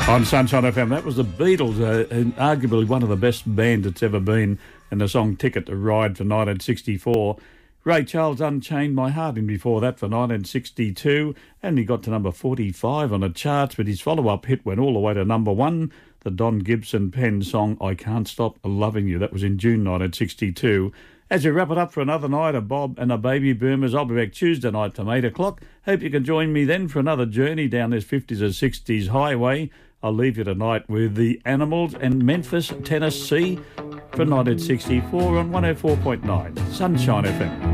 On Sunshine FM, that was the Beatles, arguably one of the best bands that's ever been, and the song Ticket to Ride for 1964. Ray Charles, Unchained My Heart, in before that for 1962, and he got to number 45 on the charts, but his follow-up hit went all the way to number 1, the Don Gibson penned song I Can't Stop Loving You. That was in June 1962. As we wrap it up for another night of Bob and the Baby Boomers, I'll be back Tuesday night from 8 o'clock. Hope you can join me then for another journey down this 50s and 60s highway. I'll leave you tonight with the Animals and Memphis, Tennessee from 1964 on 104.9 Sunshine FM.